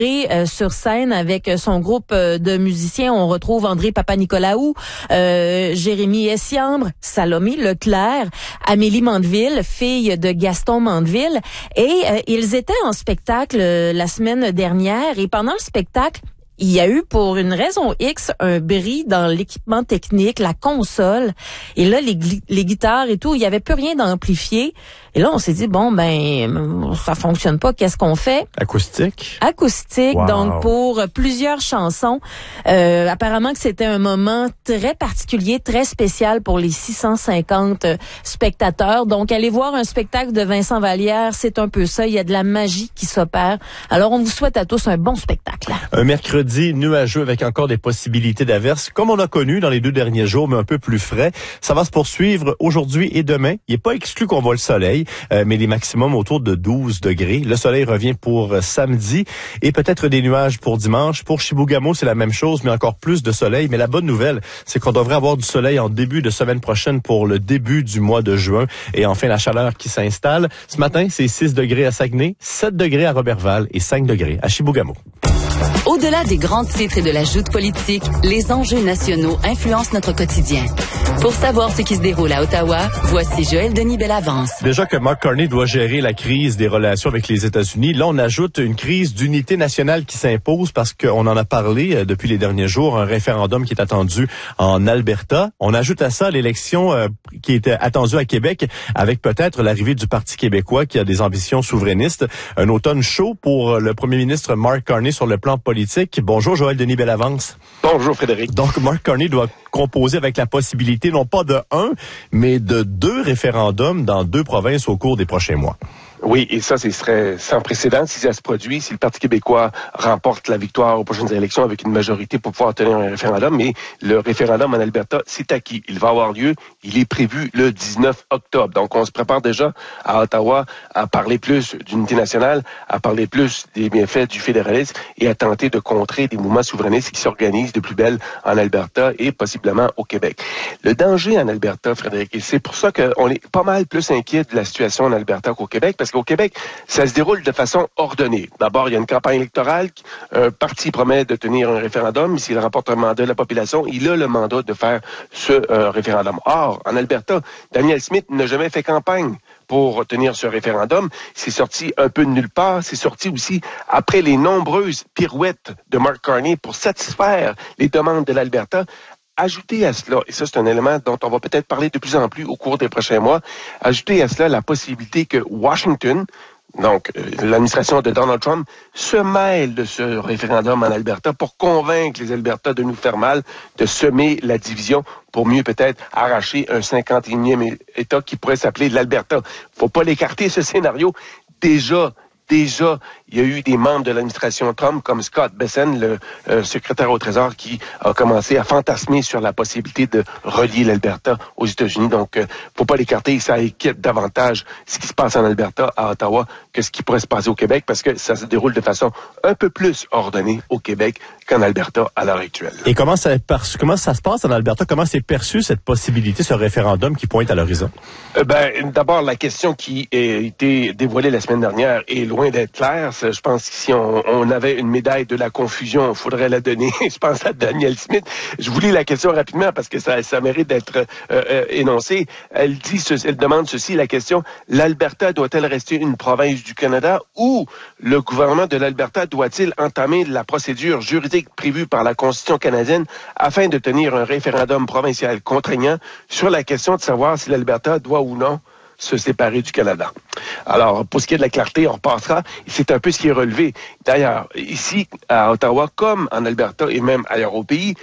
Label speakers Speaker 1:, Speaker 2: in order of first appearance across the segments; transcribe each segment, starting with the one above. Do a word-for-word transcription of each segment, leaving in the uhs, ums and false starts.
Speaker 1: Euh, sur scène avec son groupe euh, de musiciens. On retrouve André Papanicolaou, euh, Jérémy Essiambre, Salomé Leclerc, Amélie Mandeville, fille de Gaston Mandeville. Et euh, ils étaient en spectacle euh, la semaine dernière. Et pendant le spectacle, il y a eu, pour une raison X, un bris dans l'équipement technique, la console. Et là, les, les guitares et tout, il y avait plus rien d'amplifié. Et là, on s'est dit, bon, ben, ça fonctionne pas. Qu'est-ce qu'on fait?
Speaker 2: Acoustique.
Speaker 1: Acoustique.
Speaker 2: Wow.
Speaker 1: Donc, pour plusieurs chansons. Euh, apparemment que c'était un moment très particulier, très spécial pour les six cent cinquante spectateurs. Donc, aller voir un spectacle de Vincent Vallière, c'est un peu ça. Il y a de la magie qui s'opère. Alors, on vous souhaite à tous un bon spectacle.
Speaker 2: Un mercredi nuageux avec encore des possibilités d'averses, comme on a connu dans les deux derniers jours, mais un peu plus frais. Ça va se poursuivre aujourd'hui et demain. Il n'est pas exclu qu'on voit le soleil, euh, mais les maximums autour de douze degrés. Le soleil revient pour euh, samedi et peut-être des nuages pour dimanche. Pour Chibougamau, c'est la même chose, mais encore plus de soleil. Mais la bonne nouvelle, c'est qu'on devrait avoir du soleil en début de semaine prochaine pour le début du mois de juin. Et enfin, la chaleur qui s'installe. Ce matin, c'est six degrés à Saguenay, sept degrés à Roberval et cinq degrés à Chibougamau.
Speaker 3: Au-delà des grands titres et de la joute politique, les enjeux nationaux influencent notre quotidien. Pour savoir ce qui se déroule à Ottawa, voici Joël Denis Bellavance.
Speaker 2: Déjà que Mark Carney doit gérer la crise des relations avec les États-Unis, là on ajoute une crise d'unité nationale qui s'impose parce qu'on en a parlé euh, depuis les derniers jours, un référendum qui est attendu en Alberta. On ajoute à ça l'élection euh, qui est attendue à Québec avec peut-être l'arrivée du Parti québécois qui a des ambitions souverainistes. Un automne chaud pour le premier ministre Mark Carney sur le plan politique. Bonjour Joël Denis Bellavance.
Speaker 4: Bonjour Frédéric.
Speaker 2: Donc Mark Carney doit composer avec la possibilité non pas de un, mais de deux référendums dans deux provinces au cours des prochains mois.
Speaker 4: Oui, et ça, ce serait sans précédent si ça se produit, si le Parti québécois remporte la victoire aux prochaines élections avec une majorité pour pouvoir tenir un référendum. Mais le référendum en Alberta, c'est acquis. Il va avoir lieu. Il est prévu le dix-neuf octobre. Donc, on se prépare déjà à Ottawa à parler plus d'unité nationale, à parler plus des bienfaits du fédéralisme et à tenter de contrer des mouvements souverainistes qui s'organisent de plus belle en Alberta et possiblement au Québec. Le danger en Alberta, Frédéric, et c'est pour ça qu'on est pas mal plus inquiet de la situation en Alberta qu'au Québec, parce qu'au Québec, ça se déroule de façon ordonnée. D'abord, il y a une campagne électorale. Un parti promet de tenir un référendum. S'il remporte un mandat de la population, il a le mandat de faire ce euh, référendum. Or, en Alberta, Daniel Smith n'a jamais fait campagne pour tenir ce référendum. C'est sorti un peu de nulle part. C'est sorti aussi après les nombreuses pirouettes de Mark Carney pour satisfaire les demandes de l'Alberta. Ajouter à cela, et ça c'est un élément dont on va peut-être parler de plus en plus au cours des prochains mois, ajouter à cela la possibilité que Washington, donc euh, l'administration de Donald Trump, se mêle de ce référendum en Alberta pour convaincre les Albertais de nous faire mal, de semer la division pour mieux peut-être arracher un cinquante et unième État qui pourrait s'appeler l'Alberta. Faut pas l'écarter, ce scénario. Déjà, Déjà, il y a eu des membres de l'administration Trump, comme Scott Bessent, le euh, secrétaire au Trésor, qui a commencé à fantasmer sur la possibilité de relier l'Alberta aux États-Unis. Donc, euh, faut pas l'écarter. Ça inquiète davantage ce qui se passe en Alberta, à Ottawa, que ce qui pourrait se passer au Québec, parce que ça se déroule de façon un peu plus ordonnée au Québec qu'en Alberta à l'heure actuelle.
Speaker 2: Et comment ça, comment ça se passe en Alberta? Comment c'est perçu cette possibilité, ce référendum qui pointe à l'horizon?
Speaker 4: Euh, ben, d'abord, la question qui a été dévoilée la semaine dernière est loin d'être claire. Je pense que si on, on avait une médaille de la confusion, il faudrait la donner. Je pense à Daniel Smith. Je vous lis la question rapidement parce que ça, ça mérite d'être euh, euh, énoncé. Elle dit, ce, elle demande ceci, la question: l'Alberta doit-elle rester une province du Canada ou le gouvernement de l'Alberta doit-il entamer la procédure juridique prévue par la Constitution canadienne afin de tenir un référendum provincial contraignant sur la question de savoir si l'Alberta doit ou non se séparer du Canada. Alors, pour ce qui est de la clarté, on repassera. C'est un peu ce qui est relevé. D'ailleurs, ici, à Ottawa, comme en Alberta et même ailleurs au pays,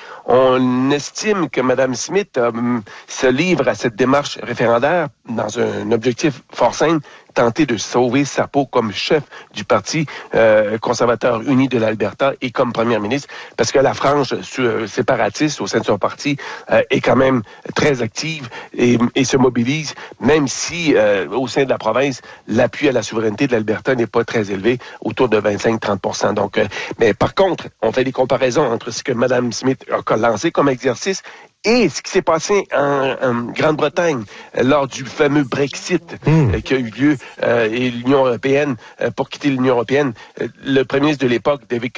Speaker 4: on estime que Mme Smith euh, se livre à cette démarche référendaire dans un objectif fort simple, tenter de sauver sa peau comme chef du Parti euh, conservateur uni de l'Alberta et comme première ministre, parce que la frange euh, séparatiste au sein de son parti euh, est quand même très active et, et se mobilise, même si euh, au sein de la province, l'appui à la souveraineté de l'Alberta n'est pas très élevé, autour de vingt-cinq à trente pour cent. Donc, euh, mais par contre, on fait des comparaisons entre ce que Mme Smith a lancé comme exercice Et ce qui s'est passé en, en Grande-Bretagne euh, lors du fameux Brexit mmh. euh, qui a eu lieu euh, et l'Union européenne, euh, pour quitter l'Union européenne, euh, le premier ministre de l'époque, David